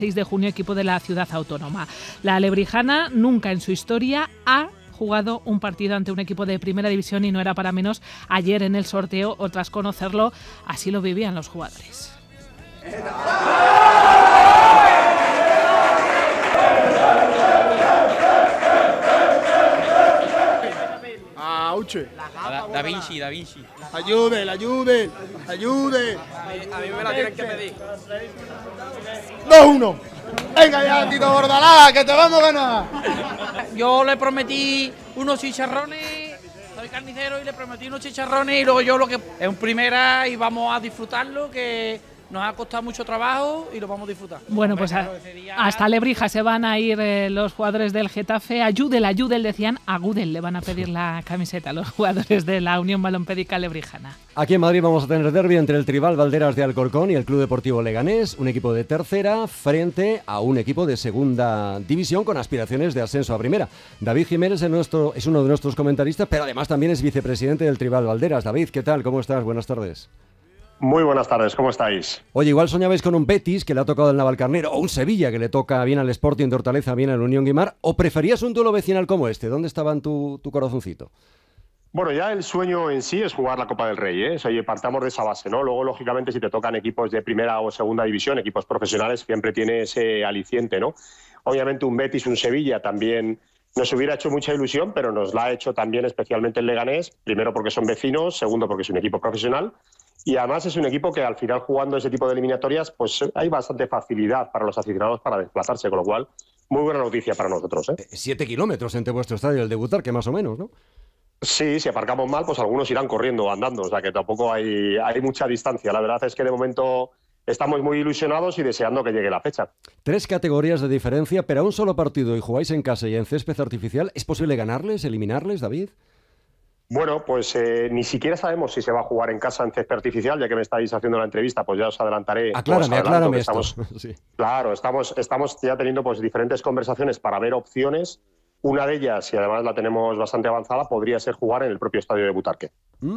6 de junio, equipo de la ciudad autónoma. La Lebrijana nunca en su historia ha jugado un partido ante un equipo de primera división y no era para menos ayer en el sorteo, o tras conocerlo, así lo vivían los jugadores. Da Vinci. Ayude. A mí me la tienen que pedir. 2-1. Venga ya, Tito Bordalás, que te vamos a ganar. Yo le prometí unos chicharrones, soy carnicero y le prometí unos chicharrones y luego yo lo que es un primera y vamos a disfrutarlo, que nos ha costado mucho trabajo y lo vamos a disfrutar. Bueno, pues hasta Lebrija se van a ir los jugadores del Getafe. Ayúdel, decían, a Gudel le van a pedir la camiseta los jugadores de la Unión Balompédica Lebrijana. Aquí en Madrid vamos a tener derbi entre el Tribal Valderas de Alcorcón y el Club Deportivo Leganés, un equipo de tercera frente a un equipo de segunda división con aspiraciones de ascenso a primera. David Jiménez es uno de nuestros comentaristas, pero además también es vicepresidente del Tribal Valderas. David, ¿qué tal? ¿Cómo estás? Buenas tardes. Muy buenas tardes, ¿cómo estáis? Oye, igual soñabais con un Betis que le ha tocado el Navalcarnero, o un Sevilla que le toca bien al Sporting de Hortaleza, bien al Unión Guimar, o preferías un duelo vecinal como este. ¿Dónde estaba en tu corazoncito? Bueno, ya el sueño en sí es jugar la Copa del Rey, ¿eh? Oye, partamos de esa base, ¿no? Luego, lógicamente, si te tocan equipos de primera o segunda división, equipos profesionales, siempre tiene ese aliciente, ¿no? Obviamente un Betis, un Sevilla también nos hubiera hecho mucha ilusión, pero nos la ha hecho también especialmente el Leganés, primero porque son vecinos, segundo porque es un equipo profesional. Y además es un equipo que al final, jugando ese tipo de eliminatorias, pues hay bastante facilidad para los aficionados para desplazarse, con lo cual, muy buena noticia para nosotros, ¿eh? 7 kilómetros entre vuestro estadio y el de Butarque, más o menos, ¿no? Sí, si aparcamos mal, pues algunos irán corriendo o andando, o sea que tampoco hay mucha distancia. La verdad es que de momento estamos muy ilusionados y deseando que llegue la fecha. 3 categorías de diferencia, pero a un solo partido y jugáis en casa y en césped artificial. ¿Es posible ganarles, eliminarles, David? Bueno, pues ni siquiera sabemos si se va a jugar en casa en césped artificial, ya que me estáis haciendo la entrevista, pues ya os adelantaré. Aclárame esto. Sí. Claro, estamos ya teniendo pues diferentes conversaciones para ver opciones. Una de ellas, y además la tenemos bastante avanzada, podría ser jugar en el propio estadio de Butarque.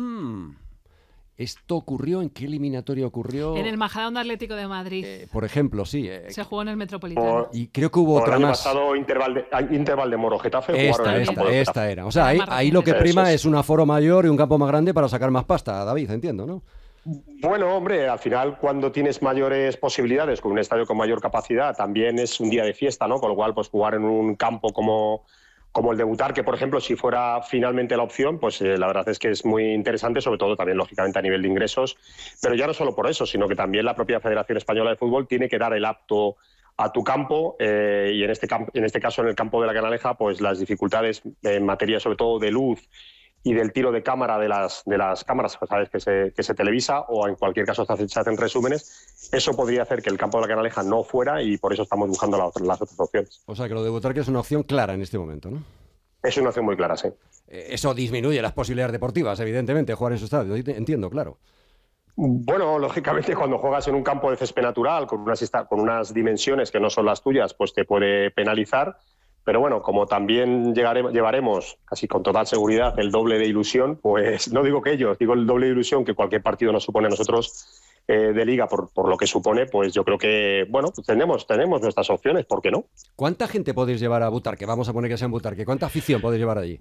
¿Esto ocurrió? ¿En qué eliminatoria ocurrió? En el Majadahonda Atlético de Madrid. Por ejemplo, sí. Se jugó en el Metropolitano. Y creo que hubo otra más. El año pasado, Interval de Moro Getafe. Esta era. O sea, ahí lo que prima es un aforo mayor y un campo más grande para sacar más pasta, David, entiendo, ¿no? Bueno, hombre, al final cuando tienes mayores posibilidades, con un estadio con mayor capacidad, también es un día de fiesta, ¿no? Con lo cual, pues jugar en un campo como el de Butarque, por ejemplo, si fuera finalmente la opción, pues la verdad es que es muy interesante, sobre todo también, lógicamente, a nivel de ingresos. Pero ya no solo por eso, sino que también la propia Federación Española de Fútbol tiene que dar el apto a tu campo y en este caso, en el campo de la Canaleja, pues las dificultades en materia, sobre todo, de luz y del tiro de cámara de las cámaras, ¿sabes? que se televisa, o en cualquier caso se hacen resúmenes, eso podría hacer que el campo de la Canaleja no fuera, y por eso estamos buscando las otras opciones. O sea, que lo de Butarque es una opción clara en este momento, ¿no? Es una opción muy clara, sí. Eso disminuye las posibilidades deportivas, evidentemente, jugar en su estadio, entiendo, claro. Bueno, lógicamente, cuando juegas en un campo de césped natural, con unas dimensiones que no son las tuyas, pues te puede penalizar. Pero bueno, como también llevaremos casi con total seguridad el doble de ilusión, pues no digo que ellos, digo el doble de ilusión que cualquier partido nos supone a nosotros de liga por lo que supone, pues yo creo que, bueno, pues tenemos nuestras opciones, ¿por qué no? ¿Cuánta gente podéis llevar a Butarque? Vamos a poner que sea en Butarque. ¿Cuánta afición podéis llevar allí?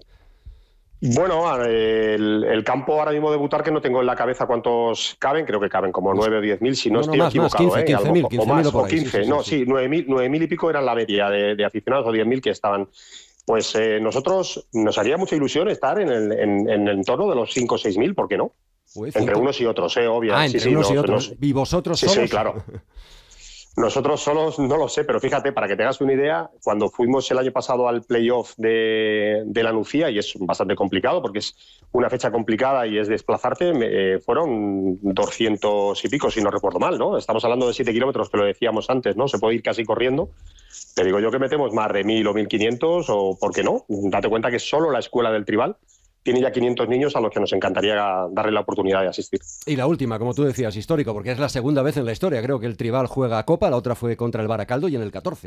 Bueno, el campo ahora mismo de Butarque no tengo en la cabeza cuántos caben, creo que caben como 9 o 10.000, si no estoy equivocado. 15.000 o más, por o 15, sí, 9.000 y pico eran la media de aficionados, o 10.000 que estaban. Pues nosotros nos haría mucha ilusión estar en el entorno de los 5 o 6.000, ¿por qué no? Entre unos y otros, obvio. Entre unos y otros. ¿Y vosotros solos? Sí, claro. Nosotros solos no lo sé, pero fíjate, para que te hagas una idea, cuando fuimos el año pasado al playoff de la Nucía, y es bastante complicado porque es una fecha complicada y es desplazarte, fueron 200 y pico, si no recuerdo mal, ¿no? Estamos hablando de 7 kilómetros, que lo decíamos antes, ¿no? Se puede ir casi corriendo. Te digo yo que metemos más de 1.000 o 1.500, o ¿por qué no? Date cuenta que solo la escuela del Tribal tiene ya 500 niños a los que nos encantaría darle la oportunidad de asistir. Y la última, como tú decías, histórico, porque es la segunda vez en la historia. Creo que el Tribal juega a Copa, la otra fue contra el Baracaldo y en el 14.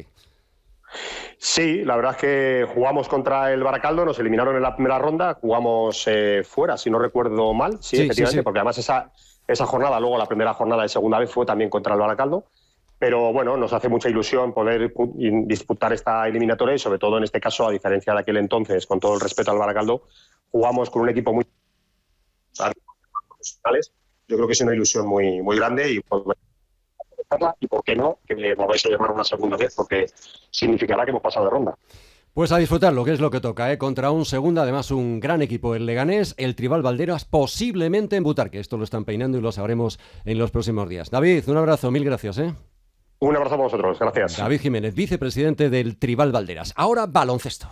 Sí, la verdad es que jugamos contra el Baracaldo, nos eliminaron en la primera ronda, jugamos fuera, si no recuerdo mal, sí, efectivamente, sí. Porque además esa jornada, luego la primera jornada de segunda vez fue también contra el Baracaldo. pero bueno, nos hace mucha ilusión poder disputar esta eliminatoria y sobre todo en este caso, a diferencia de aquel entonces, con todo el respeto al Baracaldo, jugamos con un equipo muy profesionales. Yo creo que es una ilusión muy, muy grande y por qué no, que me vais a llamar una segunda vez, porque significará que hemos pasado de ronda. Pues a disfrutarlo, que es lo que toca, contra un segunda, además un gran equipo, el Leganés, el Tribal Valderas, posiblemente en Butarque. Esto lo están peinando y lo sabremos en los próximos días. David, un abrazo, mil gracias. Un abrazo para vosotros, gracias. David Jiménez, vicepresidente del Tribal Valderas. Ahora baloncesto.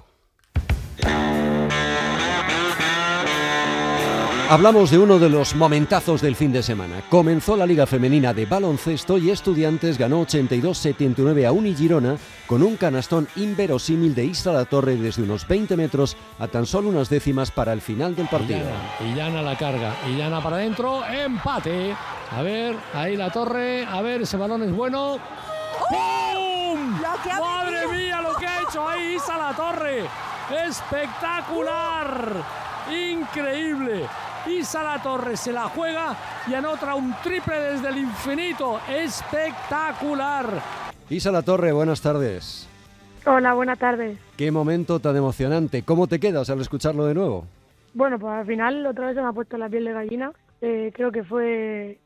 Hablamos de uno de los momentazos del fin de semana. Comenzó la Liga Femenina de Baloncesto y Estudiantes ganó 82-79 a Unigirona con un canastón inverosímil de Isa Latorre desde unos 20 metros a tan solo unas décimas para el final del partido. Illana la carga, Illana para adentro, empate. A ver, ahí Latorre, a ver, ese balón es bueno. ¡Pum! ¡Madre mía lo que ha hecho ahí Isa Latorre! ¡Espectacular! ¡Increíble! Isa Latorre se la juega y anota un triple desde el infinito. ¡Espectacular! Isa Latorre, buenas tardes. Hola, buenas tardes. Qué momento tan emocionante. ¿Cómo te quedas al escucharlo de nuevo? Bueno, pues al final otra vez se me ha puesto la piel de gallina. Creo que fue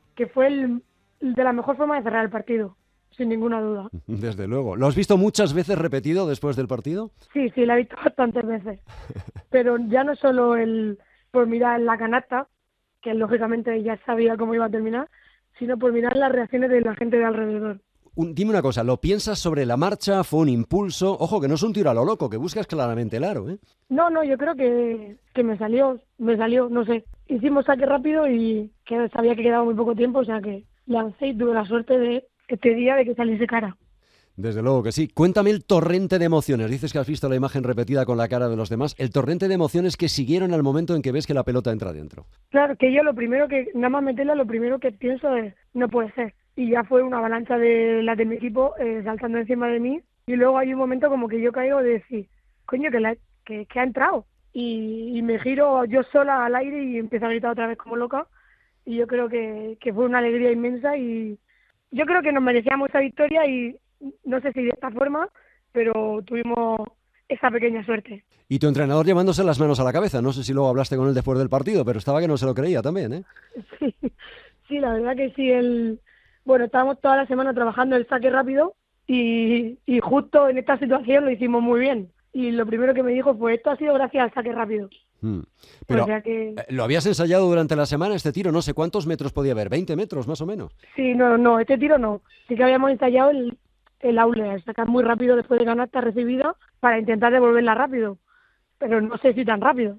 de la mejor forma de cerrar el partido, sin ninguna duda. Desde luego. ¿Lo has visto muchas veces repetido después del partido? Sí, la he visto bastantes veces. Pero ya no solo por mirar la canasta, que lógicamente ya sabía cómo iba a terminar, sino por mirar las reacciones de la gente de alrededor. Dime una cosa, ¿lo piensas sobre la marcha? ¿Fue un impulso? Ojo, que no es un tiro a lo loco, que buscas claramente el aro, ¿eh? No, yo creo que me salió, no sé. Hicimos saque rápido y que sabía que quedaba muy poco tiempo, o sea que lancé y tuve la suerte de este día de que saliese cara. Desde luego que sí. Cuéntame el torrente de emociones. Dices que has visto la imagen repetida con la cara de los demás. El torrente de emociones que siguieron al momento en que ves que la pelota entra dentro. Claro, que yo nada más meterla, lo primero que pienso es, no puede ser. Y ya fue una avalancha de las de mi equipo saltando encima de mí. Y luego hay un momento como que yo caigo de decir, coño, que ha entrado. Y me giro yo sola al aire y empiezo a gritar otra vez como loca. Y yo creo que fue una alegría inmensa y yo creo que nos merecíamos esa victoria y no sé si de esta forma, pero tuvimos esa pequeña suerte. Y tu entrenador llevándose las manos a la cabeza. No sé si luego hablaste con él después del partido, pero estaba que no se lo creía también, ¿eh? Sí, la verdad que sí. Bueno, estábamos toda la semana trabajando el saque rápido y justo en esta situación lo hicimos muy bien. Y lo primero que me dijo fue, esto ha sido gracias al saque rápido. Pero, o sea que... ¿lo habías ensayado durante la semana este tiro? No sé cuántos metros podía haber, 20 metros más o menos. Sí, no, este tiro no. Sí que habíamos ensayado el aule, sacar muy rápido después de canasta recibida para intentar devolverla rápido, pero no sé si tan rápido.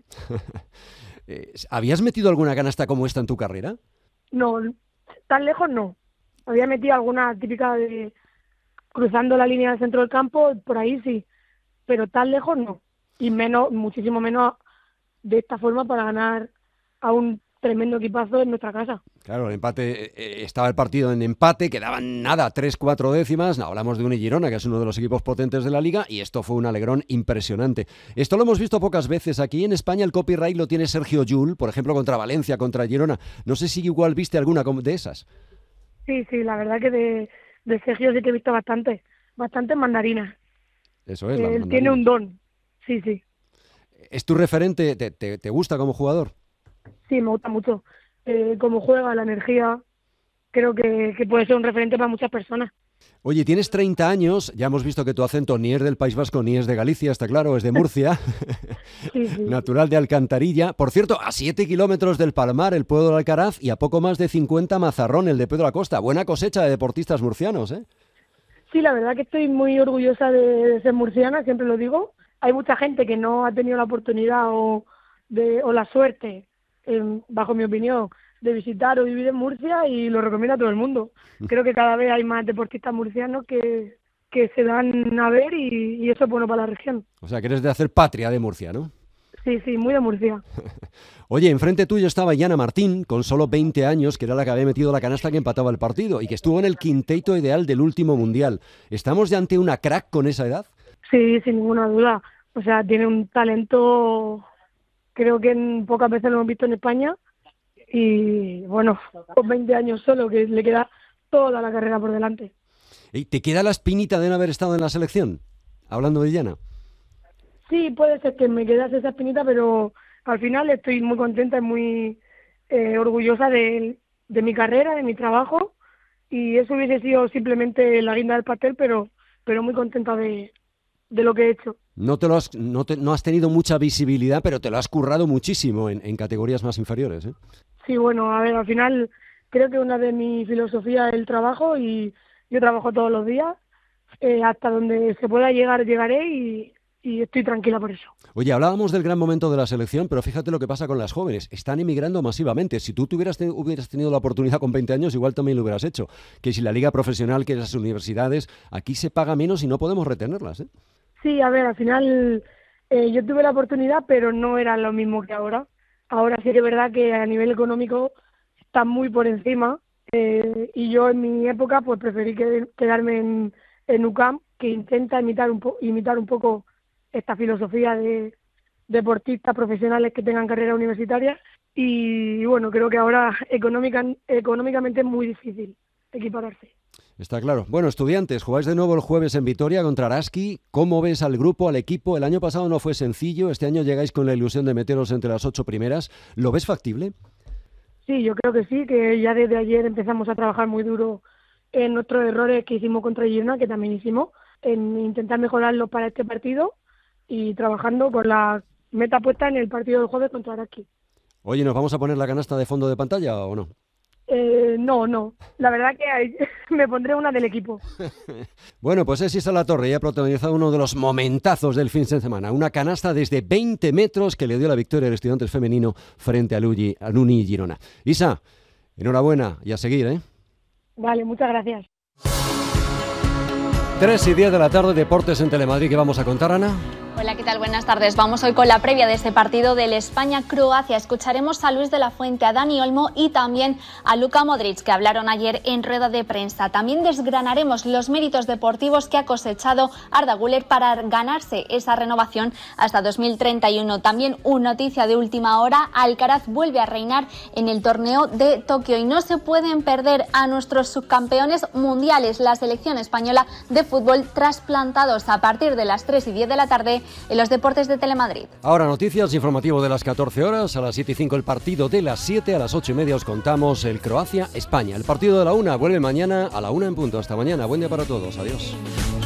¿Habías metido alguna canasta como esta en tu carrera? No, tan lejos no. Había metido alguna típica de cruzando la línea del centro del campo, por ahí sí, pero tan lejos no. Y muchísimo menos de esta forma para ganar a un tremendo equipazo en nuestra casa. Claro, el empate, estaba el partido en empate, quedaban nada, 3-4 décimas. No, hablamos de Unigirona, que es uno de los equipos potentes de la liga, y esto fue un alegrón impresionante. Esto lo hemos visto pocas veces. Aquí en España el copyright lo tiene Sergio Llull, por ejemplo, contra Valencia, contra Girona. No sé si igual viste alguna de esas. Sí, la verdad que de Sergio sí que he visto bastantes mandarinas. Eso es, Él tiene un don, sí. ¿Es tu referente? ¿Te gusta como jugador? Sí, me gusta mucho. Cómo juega, la energía, creo que puede ser un referente para muchas personas. Oye, tienes 30 años, ya hemos visto que tu acento ni es del País Vasco ni es de Galicia, está claro, es de Murcia, sí. Natural de Alcantarilla. Por cierto, a 7 kilómetros del Palmar, el pueblo de Alcaraz, y a poco más de 50 Mazarrón, el de Pedro Acosta. Buena cosecha de deportistas murcianos, ¿eh? Sí, la verdad que estoy muy orgullosa de ser murciana, siempre lo digo. Hay mucha gente que no ha tenido la oportunidad o la suerte, bajo mi opinión, de visitar o vivir en Murcia y lo recomiendo a todo el mundo. Creo que cada vez hay más deportistas murcianos que se dan a ver y eso es bueno para la región. O sea, que eres de hacer patria de Murcia, ¿no? Sí, muy de Murcia. Oye, enfrente tuyo estaba Yana Martín, con solo 20 años, que era la que había metido la canasta que empataba el partido y que estuvo en el quinteto ideal del último Mundial. ¿Estamos ya ante una crack con esa edad? Sí, sin ninguna duda. O sea, tiene un talento, creo que pocas veces lo hemos visto en España. Y bueno, con 20 años solo, que le queda toda la carrera por delante. ¿Y te queda la espinita de no haber estado en la selección? Hablando de Illana. Sí, puede ser que me quedase esa espinita, pero al final estoy muy contenta y muy orgullosa de mi carrera, de mi trabajo, y eso hubiese sido simplemente la guinda del pastel, pero muy contenta de lo que he hecho. No has tenido mucha visibilidad, pero te lo has currado muchísimo en categorías más inferiores, ¿eh? Sí, bueno, a ver, al final creo que una de mis filosofías es el trabajo y yo trabajo todos los días. Hasta donde se pueda llegar, llegaré y estoy tranquila por eso. Oye, hablábamos del gran momento de la selección, pero fíjate lo que pasa con las jóvenes. Están emigrando masivamente. Si tú hubieras tenido la oportunidad con 20 años, igual también lo hubieras hecho. Que si la liga profesional, que las universidades, aquí se paga menos y no podemos retenerlas, ¿eh? Sí, a ver, al final yo tuve la oportunidad, pero no era lo mismo que ahora. Ahora sí que es verdad que a nivel económico está muy por encima y yo en mi época pues preferí quedarme en UCAM, que intenta imitar un poco esta filosofía de deportistas profesionales que tengan carrera universitaria y bueno, creo que ahora económicamente es muy difícil equipararse. Está claro. Bueno, Estudiantes, jugáis de nuevo el jueves en Vitoria contra Araski. ¿Cómo ves al grupo, al equipo? El año pasado no fue sencillo, este año llegáis con la ilusión de meteros entre las 8 primeras. ¿Lo ves factible? Sí, yo creo que sí, que ya desde ayer empezamos a trabajar muy duro en nuestros errores que hicimos contra Girona, que también hicimos, en intentar mejorarlos para este partido y trabajando con la meta puesta en el partido del jueves contra Araski. Oye, ¿nos vamos a poner la canasta de fondo de pantalla o no? No. La verdad que me pondré una del equipo. Bueno, pues es Isa Latorre, ya ha protagonizado uno de los momentazos del fin de semana. Una canasta desde 20 metros que le dio la victoria al Estudiantes femenino frente al Uni Girona. Isa, enhorabuena y a seguir, ¿eh? Vale, muchas gracias. 3:10 de la tarde, Deportes en Telemadrid. ¿Qué vamos a contar, Ana? Hola, ¿qué tal? Buenas tardes. Vamos hoy con la previa de este partido del España-Croacia. Escucharemos a Luis de la Fuente, a Dani Olmo y también a Luka Modric, que hablaron ayer en rueda de prensa. También desgranaremos los méritos deportivos que ha cosechado Arda Güler para ganarse esa renovación hasta 2031. También una noticia de última hora: Alcaraz vuelve a reinar en el torneo de Tokio y no se pueden perder a nuestros subcampeones mundiales, la selección española de fútbol, trasplantados a partir de las 3:10 de la tarde en los Deportes de Telemadrid. Ahora noticias, informativo de las 14 horas, a las 7:05 el partido de las 7, a las 8:30 os contamos el Croacia-España. El partido de la 1 vuelve mañana a la 1 en punto. Hasta mañana, buen día para todos, adiós.